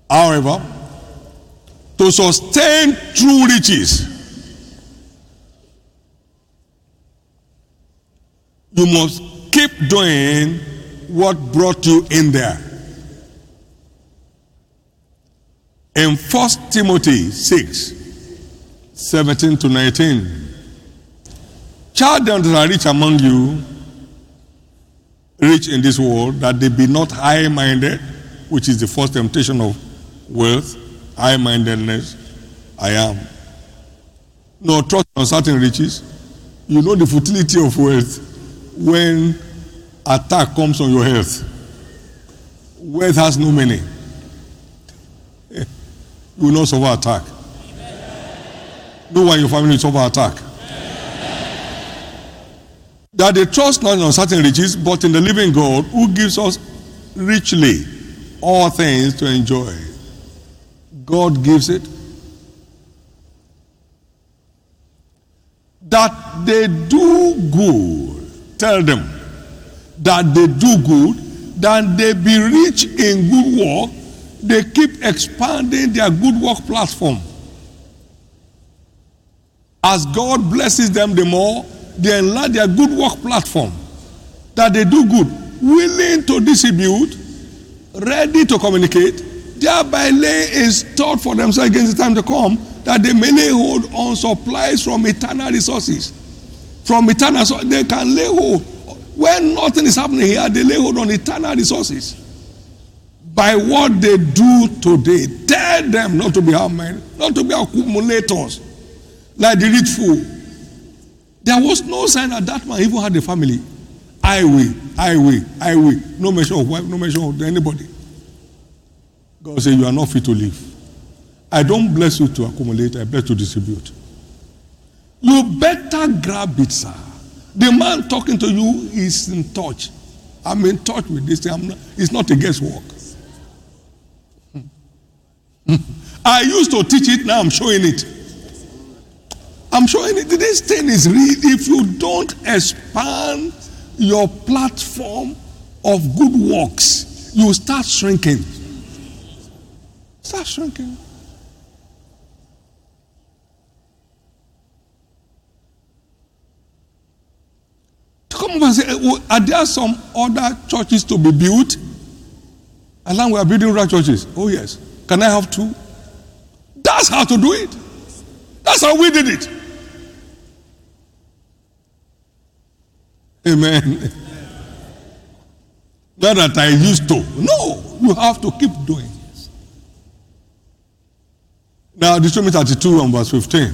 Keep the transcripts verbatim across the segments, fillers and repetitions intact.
However, to sustain true riches, you must keep doing what brought you in there. In First Timothy six, seventeen to nineteen, charge them that are rich among you, rich in this world, that they be not high-minded, which is the first temptation of wealth, high-mindedness. I am. No, trust on certain riches. You know the futility of wealth when attack comes on your health. Wealth has no meaning. You will not suffer attack. No one in your family will suffer attack. That they trust not on certain riches, but in the living God, who gives us richly all things to enjoy. God gives it. That they do good. Tell them that they do good, that they be rich in good work. They keep expanding their good work platform. As God blesses them the more, they enlarge their good work platform. That they do good, willing to distribute, ready to communicate, thereby lay a store for themselves against the time to come, that they may lay hold on supplies from eternal resources. From eternal resources, they can lay hold. When nothing is happening here, they lay hold on eternal resources. By what they do today, tell them not to be high-minded, not to be accumulators, like the rich fool. There was no sign that that man even had a family. I will, I will, I will. No mention of wife, no mention of anybody. God said, you are not fit to live. I don't bless you to accumulate, I bless you to distribute. You better grab it, sir. The man talking to you is in touch. I'm in touch with this thing. I'm not, it's not a guesswork. I used to teach it, now I'm showing it. I'm showing it. This thing is real. If you don't expand your platform of good works, you start shrinking. Start shrinking. To come over and say, are there some other churches to be built? And now we are building right churches. Oh yes. Can I have two? That's how to do it. That's how we did it. Amen. Not that I used to. No, you have to keep doing this. Now, Deuteronomy thirty-two and verse fifteen.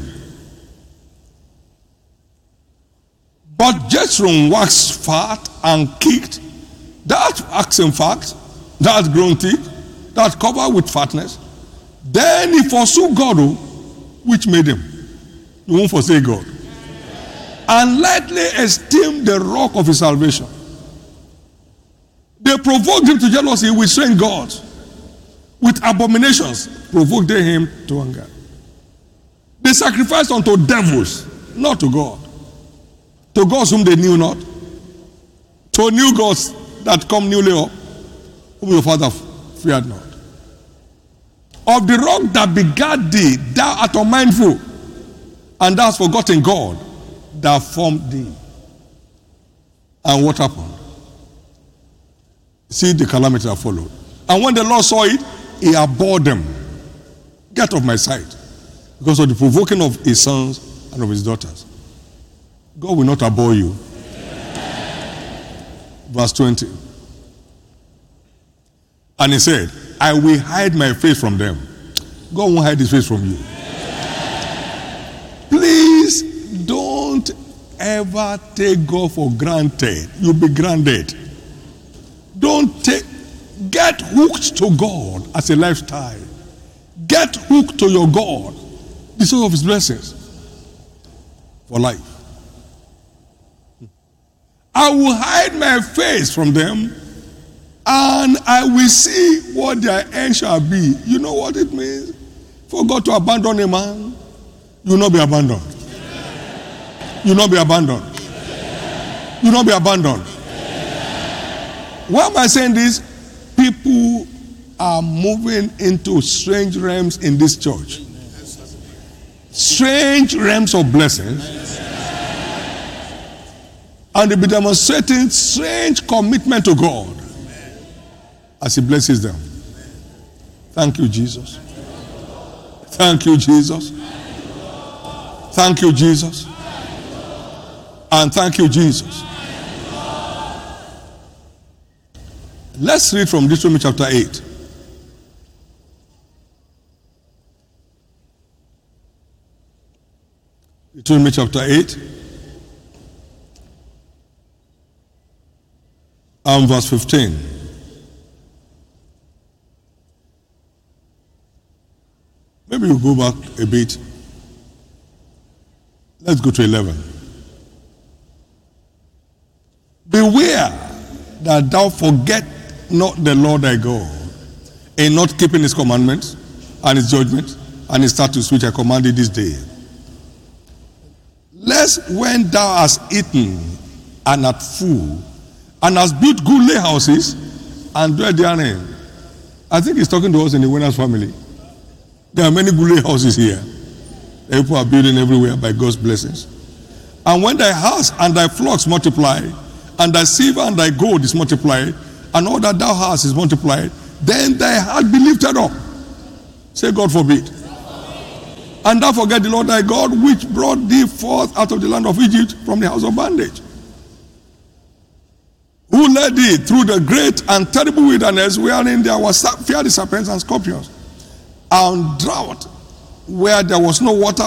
But Jethro waxed fat and kicked that waxen fat, that grown thick, that covered with fatness. Then he forsook God, which made him. You won't forsake God. And lightly esteemed the rock of his salvation. They provoked him to jealousy with strange gods. With abominations provoked they him to anger. They sacrificed unto devils, not to God. To gods whom they knew not. To new gods that come newly up, whom your father feared not. Of the rock that begat thee, thou art unmindful, and thou hast forgotten God that formed thee. And what happened? See the calamity that followed. And when the Lord saw it, he abhorred them. Get off my sight. Because of the provoking of his sons and of his daughters. God will not abhor you. Verse twenty. And he said, I will hide my face from them. God won't hide his face from you. Please don't ever take God for granted. You'll be granted. Don't take, get hooked to God as a lifestyle. Get hooked to your God, the source of his blessings for life. I will hide my face from them, and I will see what their end shall be. You know what it means? For God to abandon a man, you will not be abandoned. You will not be abandoned. You will not be abandoned. Why am I saying this? People are moving into strange realms in this church. Strange realms of blessings. And they'll be demonstrating strange commitment to God as He blesses them. Thank you, Jesus. Thank you, Jesus. Thank you, Jesus. And thank you, Jesus. Let's read from Deuteronomy chapter eight. Deuteronomy chapter eight. And verse fifteen. Maybe we'll go back a bit. Let's go to eleven. Beware that thou forget not the Lord thy God, in not keeping His commandments and His judgments and His statutes which I command thee this day. Lest when thou hast eaten and art full, and hast built goodly houses and dwell therein. I think he's talking to us in the Winners family. There are many goodly houses here. People are building everywhere by God's blessings. And when thy house and thy flocks multiply, and thy silver and thy gold is multiplied, and all that thou hast is multiplied, then thy heart be lifted up. Say, God forbid. And thou forget the Lord thy God, which brought thee forth out of the land of Egypt from the house of bondage, who led thee through the great and terrible wilderness, wherein there was fiery serpents and scorpions, and drought, where there was no water